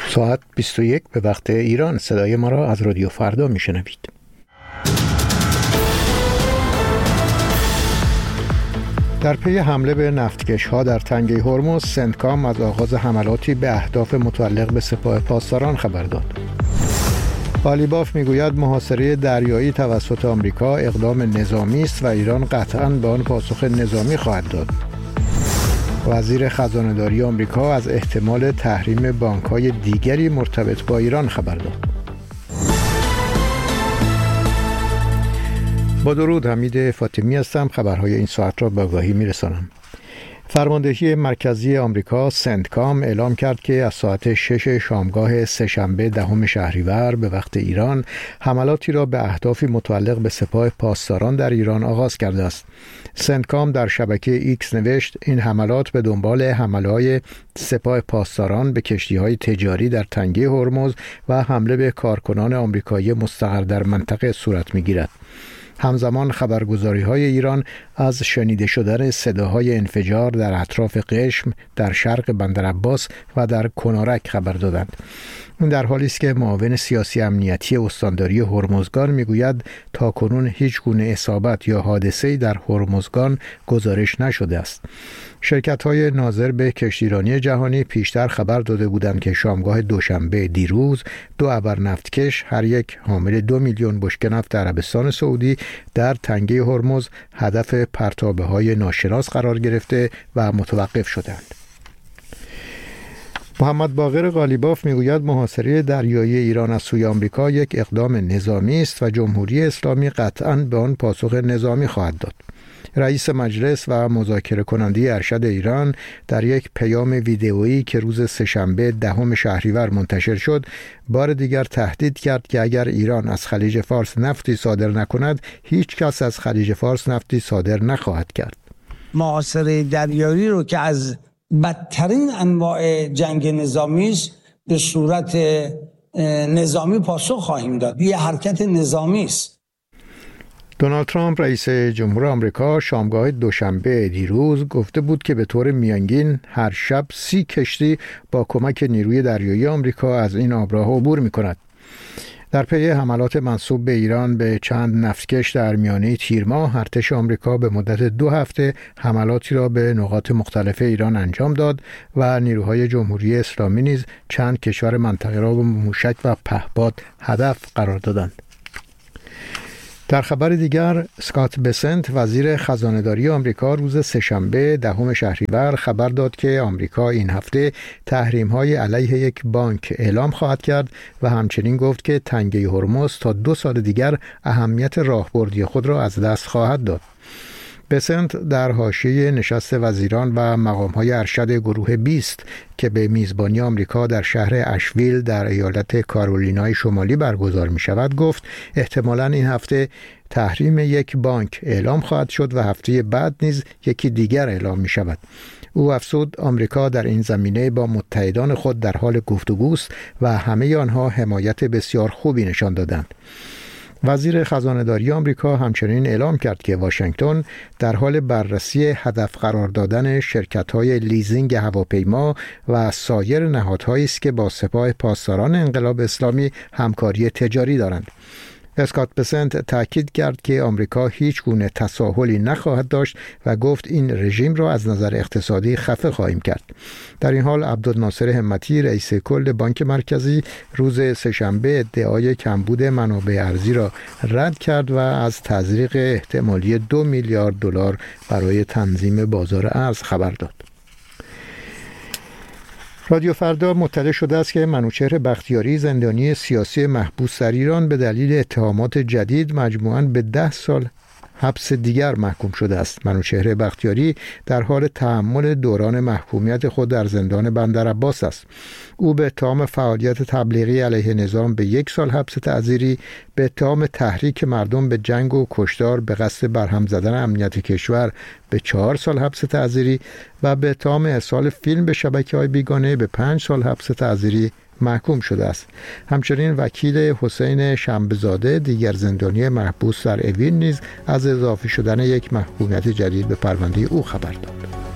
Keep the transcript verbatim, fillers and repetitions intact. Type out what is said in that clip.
ساعت بیست و یک به وقت ایران. صدای ما را از رادیو فردا میشنوید. در پی حمله به نفتکش‌ها در تنگه هرمز، سنتکام از آغاز حملاتی به اهداف متعلق به سپاه پاسداران خبر داد. قالیباف میگوید محاصره دریایی توسط آمریکا اقدام نظامی است و ایران قطعاً به آن پاسخ نظامی خواهد داد. وزیر خزانه‌داری آمریکا از احتمال تحریم بانک‌های دیگری مرتبط با ایران خبر داد. با درود، حمید فاطمی هستم. خبرهای این ساعت را به آگاهی می‌رسانم. فرماندهی مرکزی آمریکا سنتکام اعلام کرد که از ساعت شش شامگاه سه‌شنبه دهم شهریور به وقت ایران حملاتی را به اهدافی متعلق به سپاه پاسداران در ایران آغاز کرده است. سنتکام در شبکه ایکس نوشت این حملات به دنبال حمله‌های سپاه پاسداران به کشتی‌های تجاری در تنگه هرمز و حمله به کارکنان آمریکایی مستقر در منطقه صورت می‌گیرد. همزمان خبرگزاری‌های ایران از شنیده شدن صداهای انفجار در اطراف قشم، در شرق بندرعباس و در کنارک خبر دادند. این در حالی است که معاون سیاسی امنیتی استانداری هرمزگان میگوید تاکنون هیچ گونه اصابت یا حادثه‌ای در هرمزگان گزارش نشده است. شرکت‌های ناظر به کشتیرانی جهانی پیشتر خبر داده بودند که شامگاه دوشنبه دیروز دو ابرنفتکش هر یک حامل دو میلیون بشکه نفت عربستان سعودی در تنگه هرمز هدف پرتابه‌های ناشناس قرار گرفته و متوقف شدند. محمد باقر قالیباف میگوید محاصره دریایی ایران از سوی آمریکا یک اقدام نظامی است و جمهوری اسلامی قطعاً به آن پاسخ نظامی خواهد داد. رئیس مجلس و مذاکره کننده ارشد ایران در یک پیام ویدئویی که روز سه‌شنبه دهم شهریور منتشر شد، بار دیگر تهدید کرد که اگر ایران از خلیج فارس نفتی صادر نکند، هیچ کس از خلیج فارس نفتی صادر نخواهد کرد. محاصره دریایی رو که از بدترین انواع جنگ نظامی است به صورت نظامی پاسخ خواهیم داد. یه حرکت نظامی است. دونالد ترامپ رئیس جمهور آمریکا شامگاه دوشنبه دیروز گفته بود که به طور میانگین هر شب سی کشتی با کمک نیروی دریایی آمریکا از این آبراه عبور می‌کند. در پی حملات منسوب به ایران به چند نفتکش در میانه تیر ماه، ارتش آمریکا به مدت دو هفته حملاتی را به نقاط مختلف ایران انجام داد و نیروهای جمهوری اسلامی نیز چند کشور منطقه را با موشک و پهپاد هدف قرار دادند. در خبر دیگر، اسکات بسنت وزیر خزانه‌داری آمریکا روز سه‌شنبه دهم شهریور خبر داد که آمریکا این هفته تحریم‌های علیه یک بانک اعلام خواهد کرد و همچنین گفت که تنگه هرمز تا دو سال دیگر اهمیت راهبردی خود را از دست خواهد داد. بسنت در حاشیه نشست وزیران و مقام‌های ارشد گروه بیست که به میزبانی آمریکا در شهر اشویل در ایالت کارولینای شمالی برگزار می‌شود گفت احتمالاً این هفته تحریم یک بانک اعلام خواهد شد و هفته بعد نیز یکی دیگر اعلام می‌شود. او افزود آمریکا در این زمینه با متحدان خود در حال گفتگوست و همه آنها حمایت بسیار خوبی نشان دادند. وزیر خزانه‌داری آمریکا همچنین اعلام کرد که واشنگتن در حال بررسی هدف قرار دادن شرکت‌های لیزینگ هواپیما و سایر نهادهایی است که با سپاه پاسداران انقلاب اسلامی همکاری تجاری دارند. اسکات بسنت تاکید کرد که آمریکا هیچ گونه تساهلی نخواهد داشت و گفت این رژیم را از نظر اقتصادی خفه خواهیم کرد. در این حال عبدالناصر همتی رئیس کل بانک مرکزی روز سه‌شنبه ادعای کمبود منابع ارزی را رد کرد و از تزریق احتمالی دو میلیارد دلار برای تنظیم بازار ارز خبر داد. رادیو فردا مطلع شده است که منوچهر بختیاری زندانی سیاسی محبوس در ایران به دلیل اتهامات جدید مجموعاً به ده سال حبس دیگر محکوم شده است. منوچهر بختیاری در حال تحمل دوران محکومیت خود در زندان بندرعباس است. او به اتهام فعالیت تبلیغی علیه نظام به یک سال حبس تعزیری، به اتهام تحریک مردم به جنگ و کشتار به قصد برهم زدن امنیت کشور به چهار سال حبس تعزیری و به اتهام ارسال فیلم به شبکه‌های بیگانه به پنج سال حبس تعزیری محکوم شده است. همچنین وکیل حسین شنبه‌زاده دیگر زندانی محبوس در اوین نیز از اضافه شدن یک محکومیت جدید به پرونده او خبر داد.